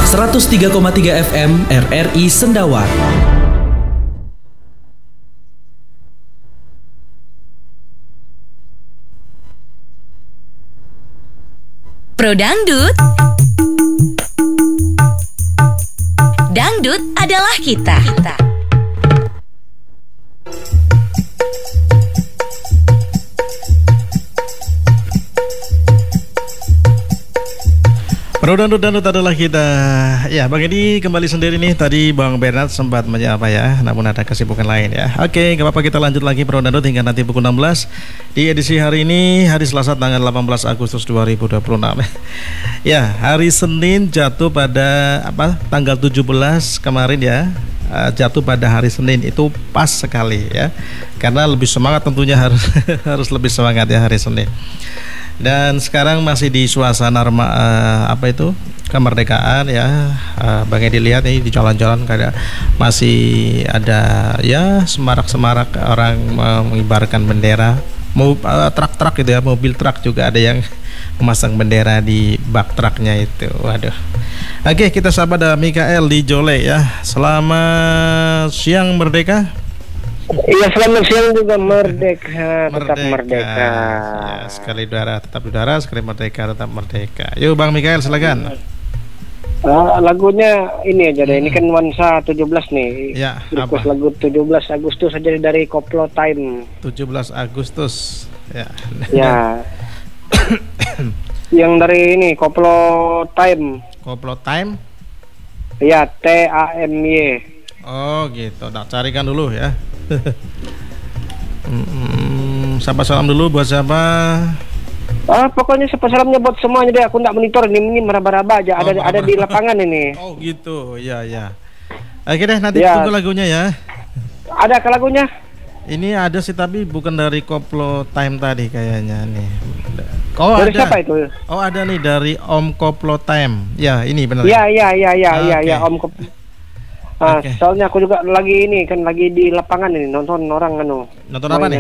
103,3 FM RRI Sendawar. Pro Dangdut. Dangdut adalah kita. Pro Dangdut adalah kita. Ya, Bang Edi kembali sendiri nih. Tadi Bang Bernard sempat menyapa ya, namun ada kesibukan lain ya. Oke, gak apa-apa, kita lanjut lagi Pro Dangdut hingga nanti pukul 16 di edisi hari ini, hari Selasa tanggal 18 Agustus 2026. Ya, hari Senin jatuh pada tanggal 17 kemarin ya. Jatuh pada hari Senin itu pas sekali ya. Karena lebih semangat tentunya harus lebih semangat ya hari Senin. Dan sekarang masih di suasana kemerdekaan ya. Bang Edi lihat nih di jalan-jalan kayak masih ada ya semarak-semarak orang mengibarkan bendera. Truk-truk gitu ya, mobil truk juga ada yang memasang bendera di bak truknya itu. Waduh. Oke, kita sapa ada Mikael di Jole ya. Selamat siang Merdeka. Iya, selamat siang juga merdeka. Tetap merdeka. Ya, sekali udara tetap udara, sekali merdeka tetap merdeka. Yuk Bang Mikael silakan. Lagunya ini aja deh. Ini kan Nuansa 17 nih. Ya, request lagu 17 Agustus aja dari Koplo Time. 17 Agustus. Ya. Ya. Yang dari ini Koplo Time. Koplo Time. Ya, TAMY. Oh gitu. Nah, carikan dulu ya. Sapa salam dulu buat siapa? Pokoknya salamnya buat semuanya deh. Aku nggak monitor ini meraba-raba aja. Ada di lapangan ini. Oh gitu, ya. Oke deh, nanti tunggu lagunya ya. Ada ke lagunya? Ini ada sih tapi bukan dari Koplo Time tadi kayaknya nih. Oh, dari ada. Siapa itu? Oh ada nih dari Om Koplo Time. Ya ini benar. Iya Om Koplo. Okay. Soalnya aku juga lagi di lapangan ini nonton orang Nonton apa nih?